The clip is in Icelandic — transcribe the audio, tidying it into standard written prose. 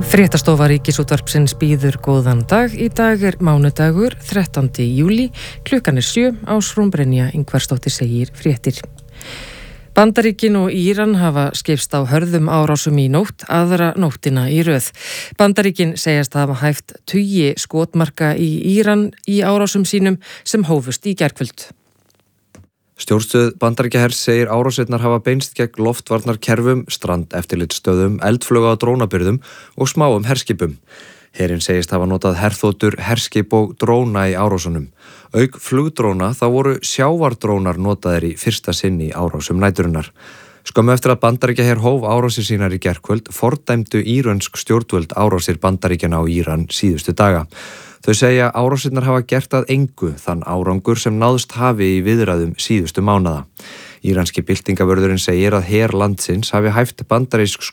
Fréttastofa Ríkisútvarpsins býður góðan dag. Í dag mánudagur, 13. júlí, klukkan 7, Ásrún Brynja Ingvarsdóttir segir fréttir. Bandaríkin og Íran hafa skipst á hörðum árásum í nótt, aðra nóttina í röð. Bandaríkin segjast hafa hæft tugi skotmarka í Íran í árásum sínum sem hófust í gærkvöld. Stjórnstöð Bandaríkjahers segir árásirnar hafa beinst gegn loftvarnarkerfum, strandeftirlitsstöðvum, eldfluga og drónabirgðum og smáum herskipum. Herinn segist hafa notað herþotur, herskip og dróna í árásunum. Auk flugdróna þá voru sjávardrónar notaðir í fyrsta sinn í árásum næturinnar. Skömmu eftir að Bandaríkjaher hóf árásir sínar í gærkvöld fordæmdu írönsk stjórnvöld árásir Bandaríkjanna á Íran síðustu daga. Þau segja árásirnar hafa gert að engu þann árangur sem náðst hafi í viðræðum síðustu mánaða. Íranski byltingavörðurinn segir að her landsins hafi hæft bandarísk